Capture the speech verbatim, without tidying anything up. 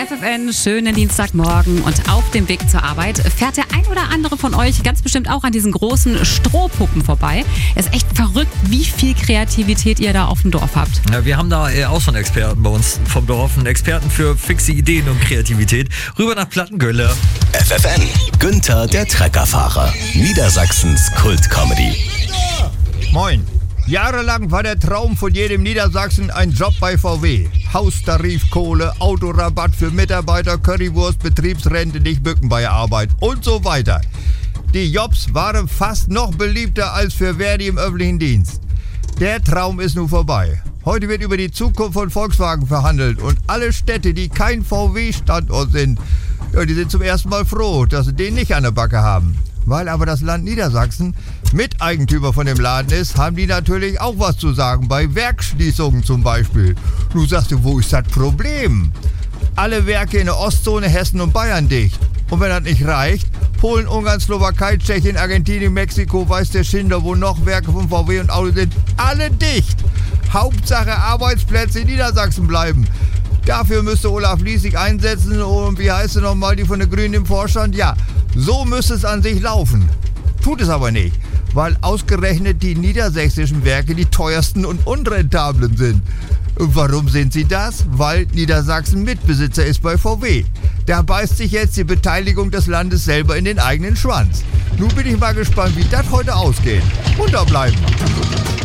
F F N, schönen Dienstagmorgen und auf dem Weg zur Arbeit fährt der ein oder andere von euch ganz bestimmt auch an diesen großen Strohpuppen vorbei. Es ist echt verrückt, wie viel Kreativität ihr da auf dem Dorf habt. Ja, wir haben da auch so einen Experten bei uns vom Dorf, einen Experten für fixe Ideen und Kreativität. Rüber nach Plattengölle. F F N, Günther der Treckerfahrer, Niedersachsens Kult-Comedy. Moin. Jahrelang war der Traum von jedem Niedersachsen ein Job bei V W. Haustarifkohle, Autorabatt für Mitarbeiter, Currywurst, Betriebsrente, nicht bücken bei der Arbeit und so weiter. Die Jobs waren fast noch beliebter als für Verdi im öffentlichen Dienst. Der Traum ist nun vorbei. Heute wird über die Zukunft von Volkswagen verhandelt und alle Städte, die kein V W-Standort sind, ja, die sind zum ersten Mal froh, dass sie den nicht an der Backe haben. Weil aber das Land Niedersachsen Miteigentümer von dem Laden ist, haben die natürlich auch was zu sagen, bei Werksschließungen zum Beispiel. Du sagst dir, wo ist das Problem? Alle Werke in der Ostzone, Hessen und Bayern dicht. Und wenn das nicht reicht, Polen, Ungarn, Slowakei, Tschechien, Argentinien, Mexiko, weiß der Schinder, wo noch Werke von V W und Audi sind, alle dicht. Hauptsache Arbeitsplätze in Niedersachsen bleiben. Dafür müsste Olaf Liesig einsetzen und wie heißt sie nochmal, die von den Grünen im Vorstand? Ja, so müsste es an sich laufen. Tut es aber nicht, weil ausgerechnet die niedersächsischen Werke die teuersten und unrentablen sind. Und warum sind sie das? Weil Niedersachsen Mitbesitzer ist bei V W. Da beißt sich jetzt die Beteiligung des Landes selber in den eigenen Schwanz. Nun bin ich mal gespannt, wie das heute ausgeht. Und da bleiben.